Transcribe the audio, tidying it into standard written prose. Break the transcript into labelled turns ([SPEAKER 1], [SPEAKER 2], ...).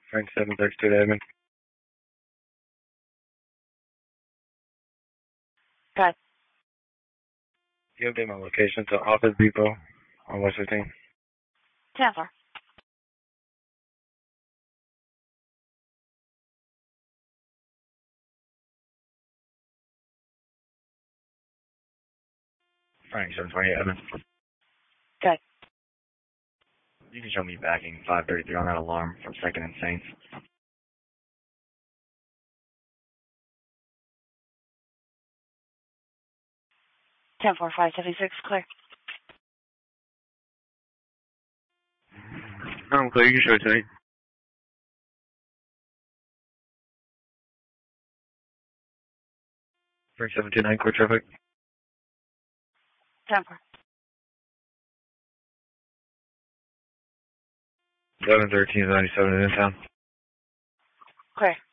[SPEAKER 1] Frank 732 to Edmond.
[SPEAKER 2] Okay.
[SPEAKER 1] You update my location to Office Depot on West 15.
[SPEAKER 2] 10-4.
[SPEAKER 1] Frank 728 Edmond.
[SPEAKER 2] Okay.
[SPEAKER 1] You can show me backing 533 on that alarm from 2nd and Saints.
[SPEAKER 2] 10-4, 576, clear.
[SPEAKER 1] I'm clear. You can show it to me. Frank 729, clear traffic.
[SPEAKER 2] 10-4.
[SPEAKER 1] 1113 97 in town.
[SPEAKER 2] Clear.